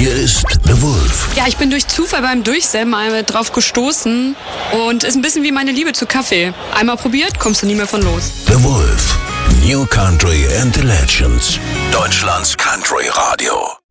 Hier ist The Wolf. Ja, ich bin durch Zufall beim Durchsämmen einmal drauf gestoßen und ist ein bisschen wie meine Liebe zu Kaffee. Einmal probiert, kommst du nie mehr von los. The Wolf. New Country and the Legends. Deutschlands Country Radio.